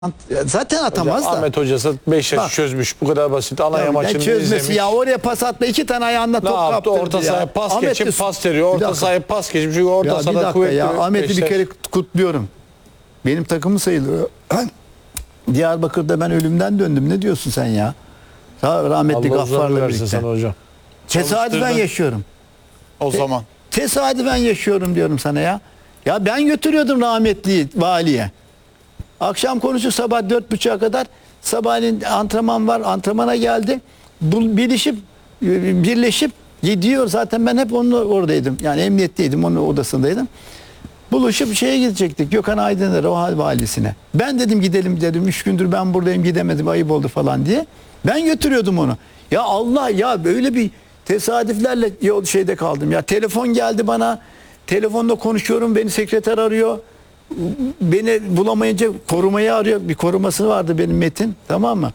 Zaten atamaz da. Ahmet hocası 5 yaş Bak. çözmüş. Bu kadar basit. Ana Ya maçını çözmesi izlemiş. ya, oraya pas atma, iki tane ayağında top Ne yaptı? kaptırdı Orta ya. sahaya pas Ahmet geçip de- pas veriyor. Bir Orta dakika. sahaya pas geçip. Çünkü orta Ya bir sahada dakika kuvvetli. ya, Ahmet'i bir Beşiktaş. kere kutluyorum. Benim takımı sayılıyor. Diyarbakır'da ben ölümden döndüm. Ne diyorsun sen ya? Rahmetli Allah uzun Gaffar'la versin birlikte. sana hocam. Tesadüfen Çalıştırdın. yaşıyorum. O zaman. Tesadüfen yaşıyorum diyorum sana ya. Ya ben götürüyordum rahmetliyi valiye. Akşam konuşuyor sabah 4.30'a kadar. Sabahleyin antrenman var. Antrenmana geldi. Birleşip gidiyor. Zaten ben hep onunla oradaydım. Yani emniyetteydim. Onun odasındaydım. Buluşup şeye gidecektik. Gökhan Aydınlar o hal valisine. Ben dedim gidelim dedim. 3 gündür ben buradayım, gidemedim, ayıp oldu falan diye. Ben götürüyordum onu. Ya Allah ya, böyle bir tesadüflerle yol şeyde kaldım. Ya telefon geldi bana. Telefonla konuşuyorum. Beni sekreter arıyor. Beni bulamayınca korumayı arıyor. Bir koruması vardı benim, Metin. Tamam mı?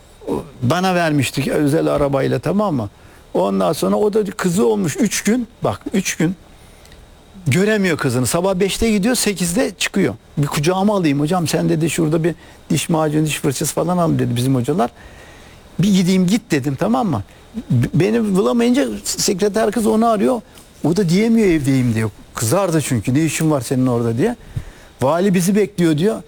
Bana vermiştik özel arabayla, tamam mı? Ondan sonra o da kızı olmuş 3 gün. Bak 3 gün. Göremiyor kızını. Sabah 5'te gidiyor, 8'de çıkıyor. Bir kucağıma alayım hocam, sen dedi şurada bir diş macunu, diş fırçası falan al dedi bizim hocalar. Bir gideyim git dedim, tamam mı? Beni bulamayınca sekreter kız onu arıyor. O da diyemiyor evdeyim diyor. Kızardı çünkü, ne işin var senin orada diye. Vali bizi bekliyor diyor.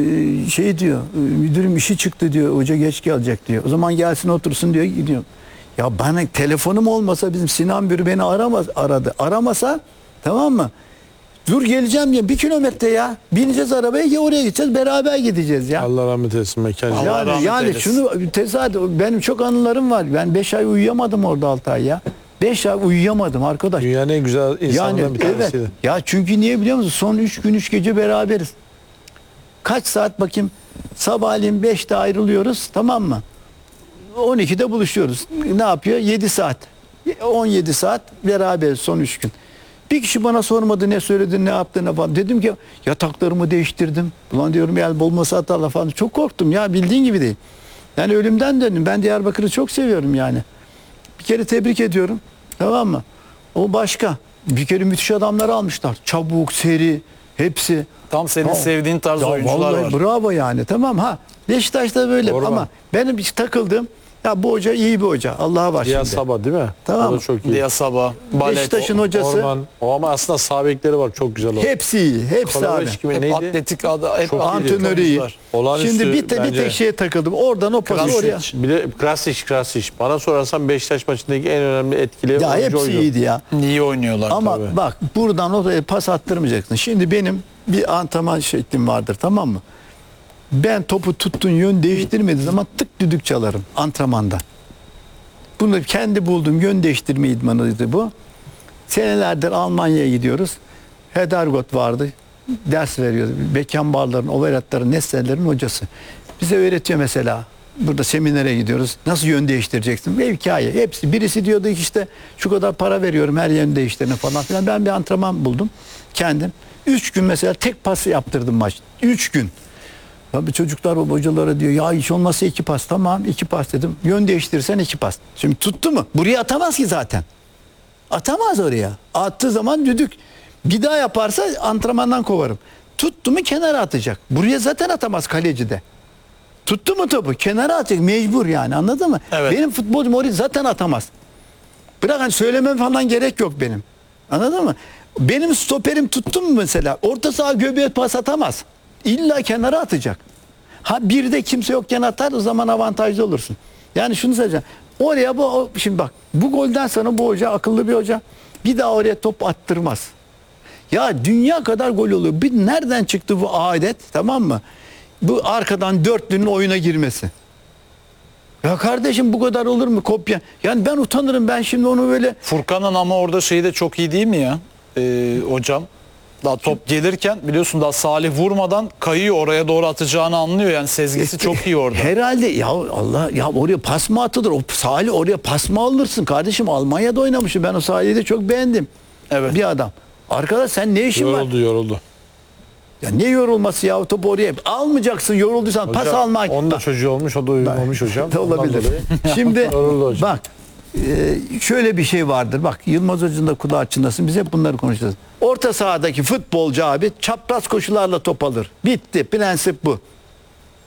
Şey diyor, müdürüm işi çıktı diyor, hoca geç gelecek diyor. O zaman gelsin otursun diyor, gidiyor. Ya bana telefonum olmasa, bizim Sinan Bürü beni aradı. Aramasa, tamam mı? Dur geleceğim ya, 1 kilometre ya. Bineceğiz arabaya ya, oraya gideceğiz, beraber gideceğiz ya. Allah rahmet eylesin mekan. Allah rahmet Yani eylesin. şunu tesadüf, benim çok anılarım var. Ben 5 ay uyuyamadım orada, 6 ay ya. 5 ay uyuyamadım arkadaş. Dünyanın en güzel insanlarından Yani bir tanesiydi. evet. Ya çünkü niye biliyor musun? Son 3 gün 3 gece beraberiz. Kaç saat bakayım? Sabahleyin 5'te ayrılıyoruz, tamam mı? 12'de buluşuyoruz. Ne yapıyor? 7 saat. 17 saat beraberiz son 3 gün. Bir kişi bana sormadı ne söyledin, ne yaptın, ne falan. Dedim ki yataklarımı değiştirdim. Ulan diyorum ya, olmasa atarlar falan. Çok korktum ya, bildiğin gibi değil. Yani ölümden döndüm. Ben Diyarbakır'ı çok seviyorum yani. Bir kere tebrik ediyorum. Tamam mı? O başka. Bir kere müthiş adamları almışlar. Çabuk, seri, hepsi. Tam senin Tamam. sevdiğin tarz Ya oyuncular vallahi var. bravo yani, tamam ha. Beşiktaş'ta böyle Doğru ama mu? benim hiç takıldığım, ya bu hoca iyi bir hoca. Allah'a var Diğer şimdi. sabah değil mi? Tamam. O da çok iyi. Diya Sabah, Balet, Beşiktaş'ın hocası Orman. O ama aslında sağ bekleri var. Çok güzel o. hepsi iyi. Hepsi abi. Kolaveç gibi hep neydi? atletik adı, hep Çok iyi. Antrenörü iyi. oyuncular. Olağanüstü Şimdi bir bence. tek şeye takıldım. Oradan o pası Krasic. oraya. Bir de Krasic. Bana sorarsan Beşiktaş maçındaki en önemli etkili Ya oyuncu hepsi oydu. iyiydi ya. İyi oynuyorlar. Ama tabii. bak, buradan oraya pas attırmayacaksın. Şimdi benim bir antrenman şeklim vardır, tamam mı? Ben topu tuttuğun yön değiştirmediği zaman tık düdük çalarım antrenmanda. Bunu kendi bulduğum yön değiştirme idmanıydı bu. Senelerdir Almanya'ya gidiyoruz. Hedergot vardı. Ders veriyordu. Beckenbauer'ların, Overett'ların, Nestle'lerin hocası. Bize öğretiyor mesela. Burada seminere gidiyoruz. Nasıl yön değiştireceksin? Ve hikaye. Hepsi. Birisi diyordu ki işte şu kadar para veriyorum her yön değiştirene falan filan. Ben bir antrenman buldum kendim. 3 gün mesela tek pası yaptırdım maç. 3 gün. Tabii çocuklar o hocalara diyor ya hiç olmazsa 2 pas, tamam 2 pas dedim. Yön değiştirirsen 2 pas. Şimdi tuttu mu? Buraya atamaz ki zaten. Atamaz oraya. Attığı zaman düdük. Bir daha yaparsa antrenmandan kovarım. Tuttu mu kenara atacak. Buraya zaten atamaz kaleci de. Tuttu mu topu kenara atacak, mecbur yani, anladın mı? Evet. Benim futbolcum orayı zaten atamaz. Bırak hani söylemem falan gerek yok benim. Anladın mı? Benim stoperim tuttu mu mesela orta saha göbeğe pas atamaz. İlla kenara atacak. Ha bir de kimse yokken atar, o zaman avantajlı olursun. Yani şunu söyleyeceğim. Oraya şimdi bak, bu golden sonra bu hoca akıllı bir hoca. Bir daha oraya top attırmaz. Ya dünya kadar gol oluyor. Bir nereden çıktı bu adet, tamam mı? Bu arkadan dörtlünün oyuna girmesi. Ya kardeşim bu kadar olur mu kopya? Yani ben utanırım, ben şimdi onu böyle... Furkan'ın ama orada şeyi de çok iyi değil mi ya hocam? Daha top gelirken biliyorsun daha Salih vurmadan kayıyor, oraya doğru atacağını anlıyor. Yani sezgisi çok iyi orada. Herhalde ya, Allah ya, oraya pas mı atılır? O Salih oraya pas mı alırsın kardeşim? Almanya'da oynamışım. Ben o Salih'i de çok beğendim. Evet. Bir adam. Arkadaş sen ne işin var? Yoruldu. Ya ne yorulması ya, topu oraya almayacaksın, yorulduysan pas Hocam, almak. onun da çocuğu olmuş, o da uyumamış hocam. Da Ondan olabilir. dolayı. Şimdi Yoruldu hocam. bak, şöyle bir şey vardır. Bak Yılmaz Hoca'nın da kulağı çınlasın. Biz hep bunları konuşacağız. Orta sahadaki futbolcu abi çapraz koşularla top alır. Bitti. Prensip bu.